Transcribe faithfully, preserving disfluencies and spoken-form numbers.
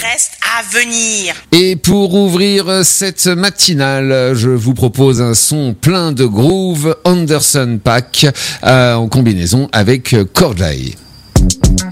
reste à venir. Et pour ouvrir cette matinale, je vous propose un son plein de groove, Anderson .Paak, euh, en combinaison avec Corday.